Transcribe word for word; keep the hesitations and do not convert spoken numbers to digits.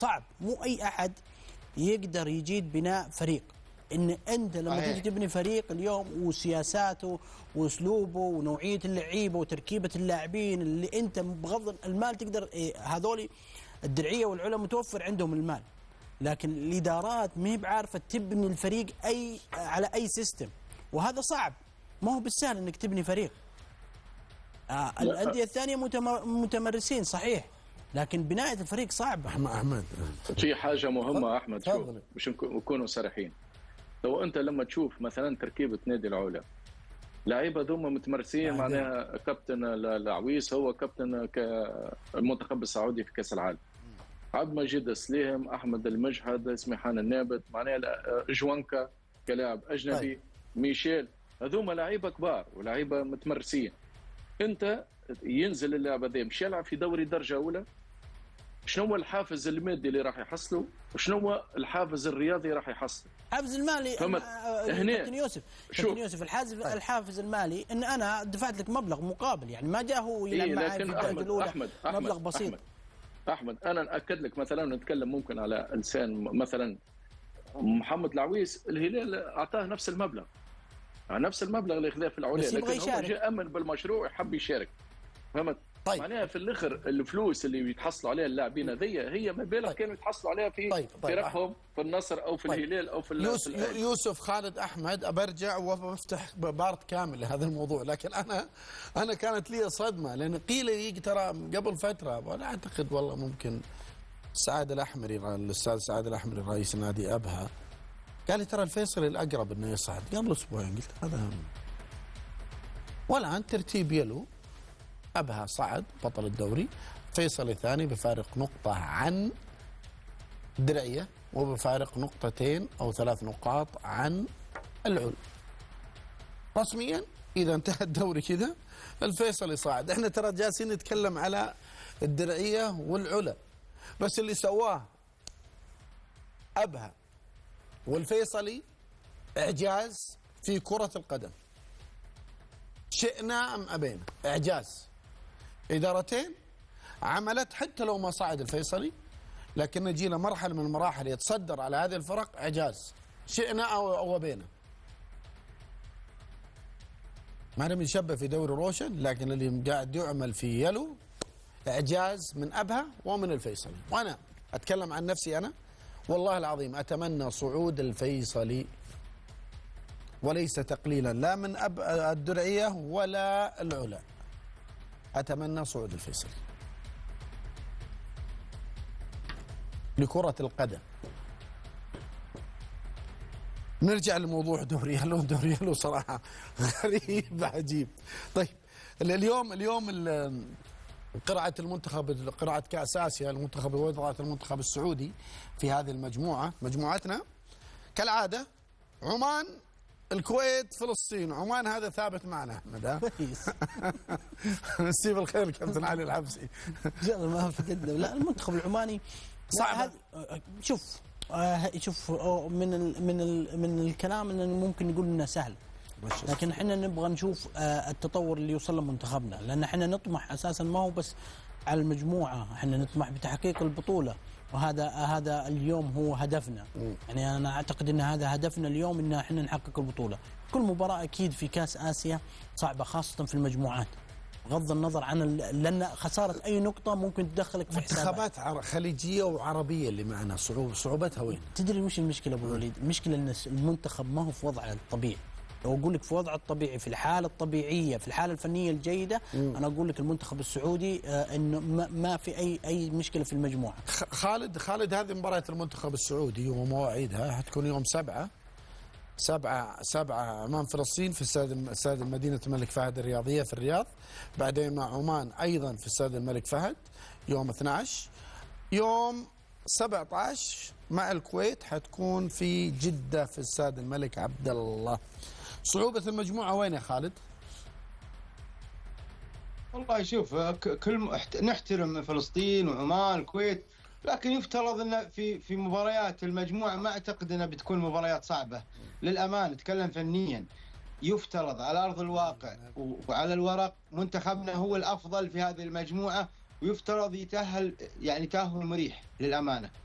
صعب، مو اي احد يقدر يجيد بناء فريق. ان انت لما تيجي تبني فريق اليوم وسياساته واسلوبه ونوعيه اللعيبه وتركيبه اللاعبين اللي انت بغض المال تقدر إيه هذول الدرعيه والعلا متوفر عندهم المال، لكن الادارات ما هي بعارفه تبني الفريق اي على اي سيستم، وهذا صعب، ما هو بالسهل انك تبني فريق. آه الانديه الثانيه متمرسين صحيح، لكن بنايه الفريق صعب. احمد في حاجه مهمه احمد، شوف باش نكونوا صريحين، لو انت لما تشوف مثلا تركيبه نادي العلا لعيبه ذوما متمرسين، معناها كابتن العويس هو كابتن المنتخب السعودي في كاس العالم، عبد المجيد السليم، احمد المجهد، سميحان النابت، معناها جوانكا كلاعب اجنبي، ميشيل، هذوما لعيبه كبار ولاعيبه متمرسين. انت ينزل اللاعب هذا مش يلعب في دوري درجه اولى، شنو هو الحافز المادي اللي راح يحصله وشنو هو الحافز الرياضي راح يحصله؟ الحافز المالي هنا كابتن يوسف كابتن يوسف الحافز الحافز المالي ان انا دفعت لك مبلغ مقابل، يعني ما جاء هو يلعب إيه معي في الدرجه الاولى أحمد مبلغ بسيط. أحمد احمد انا ناكد لك مثلا، نتكلم ممكن على لسان مثلا محمد العويس، الهلال اعطاه نفس المبلغ، نفس المبلغ اللي اخذاه في العلا، لكن هو جاء امن بالمشروع وحب يشارك، فهمت؟ طيب. معناها في الاخر الفلوس اللي يتحصلوا عليها اللاعبين هذيا هي ما بالك طيب. كانوا يتحصلوا عليها في طيب. طيب. فرقهم في النصر او في طيب. الهلال او في يوسف, يوسف خالد احمد، ابرجع وبفتح بارت كامل لهذا الموضوع، لكن انا انا كانت لي صدمه، لان قيل لي ترى قبل فتره، وانا اعتقد والله ممكن سعد الاحمري، الاستاذ سعد الاحمري رئيس نادي ابها، قال لي ترى الفيصلي الاقرب انه يصعد قبل اسبوعين. قلت هذا والان ترتيب يلو، أبها صعد بطل الدوري، فيصل ثاني بفارق نقطة عن درعية، وبفارق نقطتين أو ثلاث نقاط عن العلا. رسميا إذا انتهى الدوري كذا الفيصلي صاعد. احنا ترى جالسين نتكلم على الدرعية والعلا، بس اللي سواه أبها والفيصلي إعجاز في كرة القدم، شئنا أم أبينا، إعجاز. إدارتين عملت حتى لو ما صعد الفيصلي، لكن نجي له مرحلة من المراحل يتصدر على هذه الفرق، إعجاز شئنا أو أبينا. ما نبي نشبه في دوري روشن، لكن اللي قاعد يعمل في يلو إعجاز من أبها ومن الفيصلي. وأنا أتكلم عن نفسي، أنا والله العظيم أتمنى صعود الفيصلي، وليس تقليلا لا من أب الدرعية ولا العلا، أتمنى صعود الفيصلي لكرة القدم. نرجع لموضوع دوري يلو. دوري يلو صراحة غريب عجيب. طيب اليوم اليوم قرعة المنتخب، قرعة كأس آسيا، المنتخب وضعت المنتخب السعودي في هذه المجموعة. مجموعتنا كالعادة عمان، الكويت، فلسطين. عمان هذا ثابت معنا احمد، ها مسيه بالخير كابتن علي الحبسي. ان شاء الله ما فقدنا. لا المنتخب العماني صعب. شوف شوف من ال من ال من الكلام انه ممكن نقول انه سهل، لكن احنا نبغى نشوف التطور اللي يوصل له منتخبنا، لان احنا نطمح اساسا ما هو بس على المجموعه، احنا نطمح بتحقيق البطوله، وهذا هذا اليوم هو هدفنا. م. يعني انا اعتقد ان هذا هدفنا اليوم، ان احنا نحقق البطوله. كل مباراه اكيد في كاس اسيا صعبه، خاصه في المجموعات، بغض النظر عن لان خساره اي نقطه ممكن تدخلك في حسابات. منتخبات خليجيه وعربيه اللي معنا صعوبه صعوبتها وين؟ تدري وش المشكله ابو الوليد؟ المشكله ان المنتخب ما هو في وضعه الطبيعي. لو اقول لك في وضعه الطبيعي، في الحاله الطبيعيه، في الحاله الفنيه الجيده، م. انا اقول لك المنتخب السعودي آه انه ما, ما في اي اي مشكله في المجموعه. خالد خالد هذه مباراه المنتخب السعودي ومواعيدها حتكون يوم سبعة سبعة سبعة امام فلسطين في استاد استاد مدينه الملك فهد الرياضيه في الرياض، بعدين مع عمان ايضا في استاد الملك فهد يوم اثني عشر، يوم سبعة عشر مع الكويت حتكون في جده في استاد الملك عبد الله. صعوبة المجموعة وين يا خالد؟ والله شوف، كل نحترم فلسطين وعمان الكويت، لكن يفترض ان في في مباريات المجموعة ما اعتقد انها بتكون مباريات صعبة للأمان. نتكلم فنيا، يفترض على أرض الواقع وعلى الورق منتخبنا هو الأفضل في هذه المجموعة، ويفترض يتأهل يعني تأهل مريح للأمانة.